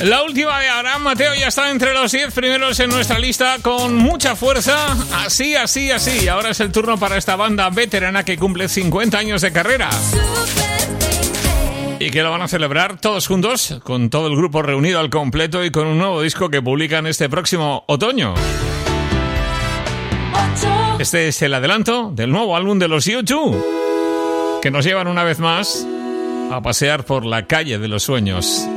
La última de Abraham Mateo ya está entre los 10 primeros en nuestra lista con mucha fuerza. Así. Ahora es el turno para esta banda veterana que cumple 50 años de carrera. Y que lo van a celebrar todos juntos, con todo el grupo reunido al completo y con un nuevo disco que publican este próximo otoño. Este es el adelanto del nuevo álbum de los U2, que nos llevan una vez más a pasear por la calle de los sueños.